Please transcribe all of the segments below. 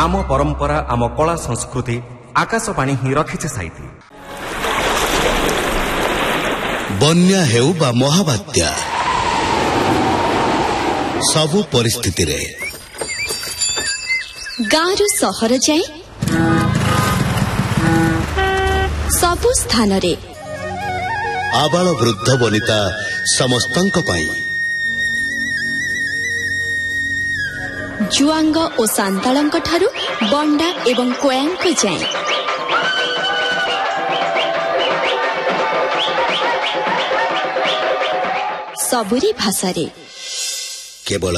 आम परंपरा आम कला संस्कृति आकाशवाणी ही रखिছে साइती। बन्या हेउ बा महाबात्या सबु परिस्थिति रे गाँरु सहर जाए सबु स्थान रे आबाल वृद्ध वनिता समस्तंक पाई जुआंग और सांतालंक ठारू बंडा एवं कोयांक जाए सबुरी भाषा रे केवल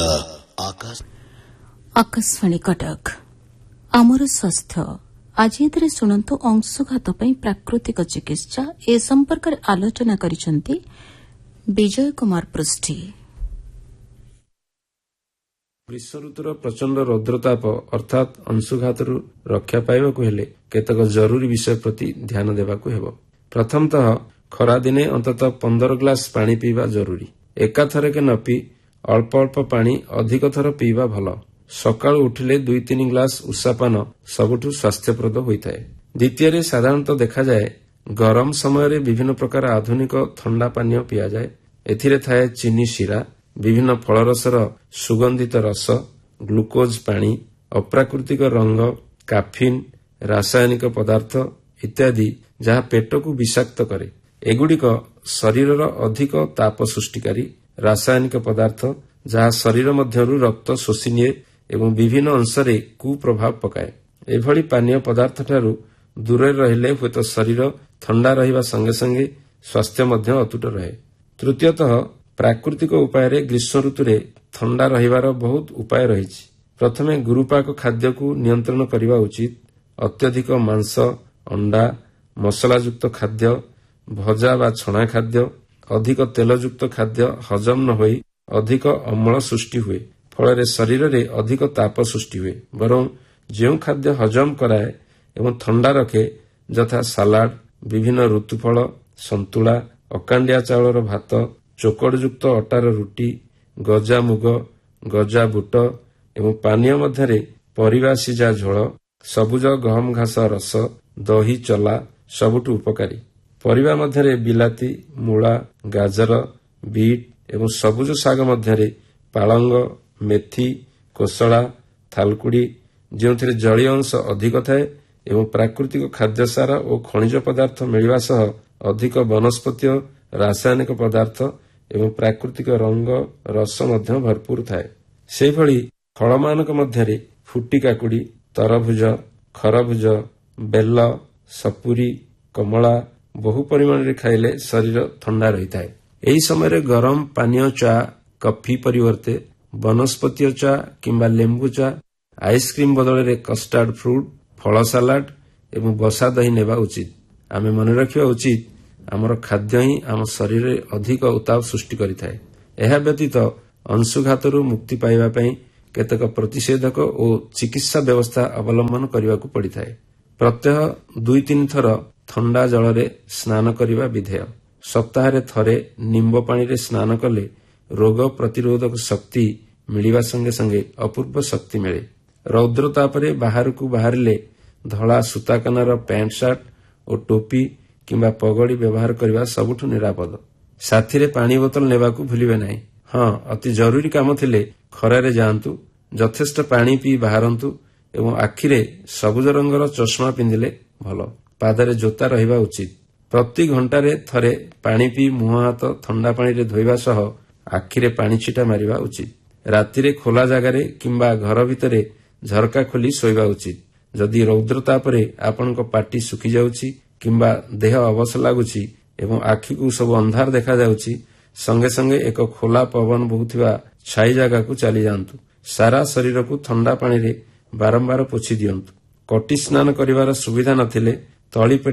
आकाशवाणी कटक आमर स्वास्थ्य आज एथिरे सुनंतु अंशघात पई प्राकृतिक चिकित्सा ए संपर्क आलोचना करिसंती विजय कुमार पृष्ठी। ग्रीष्म ऋतुर प्रचंड रौद्रताप अर्थात अंशुघातरू रक्षा पाइबाकु हेले केतक जरूरी विषय प्रति ध्यान देबाकु हेबो। प्रथमतः खरा दिने अंततः 15 ग्लास पानी पीवा जरूरी। एकाथरके न पी अल्प अल्प पानी अधिक थर पीवा भल। सकाळु उठिले 2-3 ग्लास उषापान सबुठु स्वास्थ्यप्रद होइଥାଏ। द्वितीय साधारणतः देखा जाए गरम समय विभिन्न प्रकार आधुनिक ठंडा पानीय पिया जाए। एथिरे थाए चीनी शिरा, विभिन्न फलरसर सुगंधित रस, ग्लुकोज पानी, अप्राकृतिक रंग, काफिन, रासायनिक पदार्थ इत्यादि जहाँ पेट को विषाक्त करे। एगुड़िक शरीरर अधिक ताप सृष्टिकारी रासायनिक पदार्थ जहाँ शरीर मध्यरु रक्त शोषि निए एवं विभिन्न अंशरे कुप्रभाव पकाए। एभली पानीय पदार्थ ठारू दूरे रहिले हुएत शरीर ठंडा रहिबा संगे संगे स्वास्थ्य मध्य अतुट रहे। तृतीयतः प्राकृतिक उपाय ग्रीष्म ऋतुरे ठंडा रहिबार बहुत उपाय रही। प्रथमे गुरुपाक खाद्य को नियंत्रण करने उचित। अत्यधिक मांस, अंडा, मसलायुक्त खाद्य, भजा बा छणा खाद्य, अधिक तेलयुक्त खाद्य हजम न होई अधिक अम्ल सृष्टि हुए। फल शरीर में अधिक ताप सृष्टि हुए। बरं जो खाद्य हजम कराए एवं ठंडा रखे यथा सालाड, विभिन्न ऋतुफल, संतुला, अकांडिया चाउलर भात, चोकड़युक्त अटार रुटी, गजा मुग, गजा बुट एवं पानीय मध्य परिवा सिझा झोल, सबुज गहम घास रस, दही चला सबुठु उपकारी। परिवा मध्य बिलाती, मूला, गाजर, बीट एवं सबुज शाग मध्य पालंग, मेथी, कोसला, थालकुड़ी जो जलीय अंश अधिक थाए एवं प्राकृतिक खाद्यसार और खनिज पदार्थ मिलवा सह अधिक वनस्पतीय रासायनिक पदार्थ एवं प्राकृतिक रंग रस मध्य भरपूर थाए। से भली फलमानक मध्य फुटी काकुड़ी, तरभुज, खरभुज, बेल, सपुरी, कमला बहु परिमाण खाइले शरीर ठंडा रही थाए। एही समय गरम पानीय चा, कॉफी परिवर्ते वनस्पतीय चा किंबा लेंबु चा, आइसक्रीम बदल कस्टार्ड फ्रूट, फल सालाड एवं बसा दही नेबा उचित। आमे मन रखिबा उचित आमर खाद्य ही आम शरीर में अधिक उत्ताप सृष्टि करिଥାଏ। एहा व्यतीत अंशुघातरू मुक्ति पाइबा पई केतक प्रतिषेधक और चिकित्सा व्यवस्था अवलंबन करने पड़िଥାଏ। प्रत्यह 2-3 थर ठंडा जल रे स्नान करने विधेय। सप्ताह थरे निंब पानी रे स्नान कले रोग प्रतिरोधक शक्ति मिलिबा संगे संगे अपूर्व शक्ति मिले। रौद्रतापरे बाहर को बाहरिले धला सूताकनार पैंट सार्ट और टोपी किंबा पगड़ी व्यवहार करने सबुठु निरापद। साथी पानी बोतल नेबाकू भूलिबे नहीं। हाँ, अति जरूरी काम थिले खरारे जांतु, यथेष्ट पानी पी बाहरंतु एवं आखिरे सबुज रंगर चश्मा पिंधिले भल। पादरे जोता रहिबा उचित। प्रति घंटारे थरे पानी पी मुह हाथ ठंडा पानी रे धोइबा सह आखिरे पानी छिटा मारिबा उचित। रातिरे खोला जगारे किंबा घर भितरे झरका खोली शोइबा उचित। जदि रौद्रतापरे आपनक पाटी सुखी जाउछि किंबा देह अवश लागुछि एवं आखि को सब अंधार देखा जाउछि, संगे संगे एक खोला पवन बहुथिबा छाई जगह को चली जांतु। सारा शरीर को ठंडा पानी रे बारंबार पोछि दियंतु। कटी स्नान करिवार सुविधा नथिले तली